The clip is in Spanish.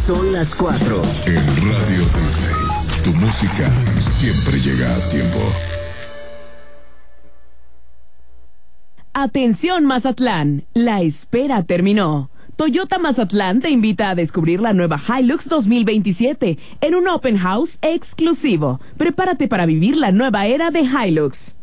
Son las 4. En Radio Disney, tu música siempre llega a tiempo. Atención Mazatlán, la espera terminó. Toyota Mazatlán te invita a descubrir la nueva Hilux 2027 en un open house exclusivo. Prepárate para vivir la nueva era de Hilux.